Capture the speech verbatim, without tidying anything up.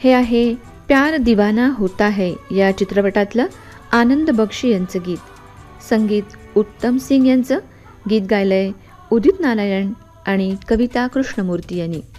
हे आहे प्यार दिवाना होता है या चित्रपटातलं आनंद बक्षी यांचं गीत. संगीत उत्तम सिंग यांचं, गीत गायलंय उदित नारायण आणि कविता कृष्णमूर्ती यांनी.